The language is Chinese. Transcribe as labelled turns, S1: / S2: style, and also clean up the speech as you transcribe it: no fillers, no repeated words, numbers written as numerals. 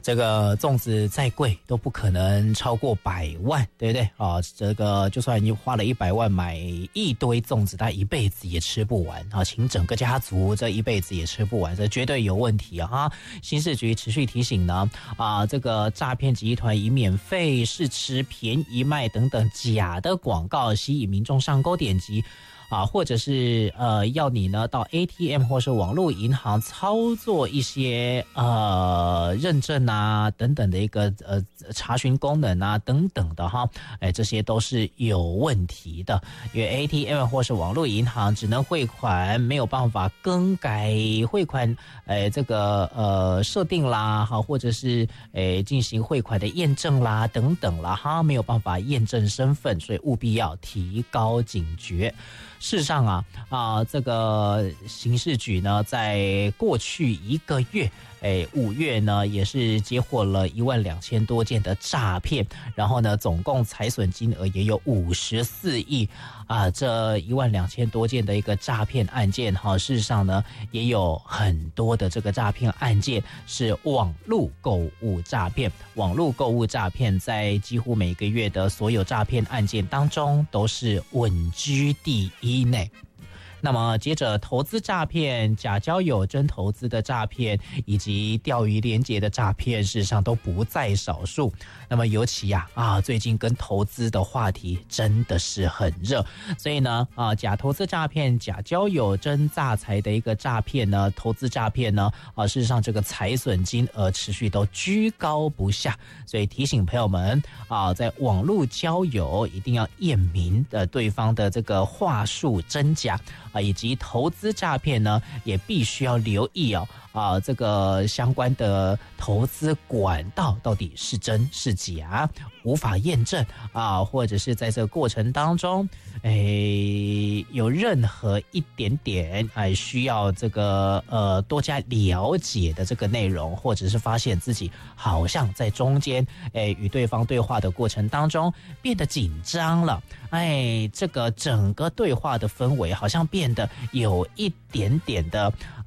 S1: 这个粽子再贵都不可能超过100万，对不对啊？这个就算你花了100万买一堆粽子，他一辈子也吃不完啊！请整个家族这一辈子也吃不完，这绝对有问题啊！新市局持续提醒呢，这个诈骗集团以免费试吃、便宜卖等等假的广告吸引民众上钩点击。或者是要你呢到 ATM 或是网络银行操作一些认证啊等等的一个查询功能啊等等的哈，这些都是有问题的，因为 ATM 或是网络银行只能汇款，没有办法更改汇款这个设定啦哈，或者是进行汇款的验证啦等等啦哈，没有办法验证身份，所以务必要提高警觉。事实上这个刑事局呢，在过去1个月，5月呢也是接获了12000多件的诈骗，然后呢，总共财损金额也有54亿这12000多件的一个诈骗案件事实上呢，也有很多的这个诈骗案件是网络购物诈骗。网络购物诈骗在几乎每个月的所有诈骗案件当中都是稳居第一内。那么接着投资诈骗、假交友真投资的诈骗以及钓鱼连结的诈骗，事实上都不在少数。那么尤其最近跟投资的话题真的是很热，所以呢假投资诈骗、假交友真诈财的一个诈骗呢，投资诈骗呢事实上这个财损金额持续都居高不下，所以提醒朋友们在网络交友一定要验明对方的这个话术真假以及投资诈骗呢，也必须要留意这个相关的投资管道到底是真是假，无法验证或者是在这个过程当中有任何一点点需要这个多加了解的这个内容，或者是发现自己好像在中间与对方对话的过程当中变得紧张了，这个整个对话的氛围好像变得有一点点的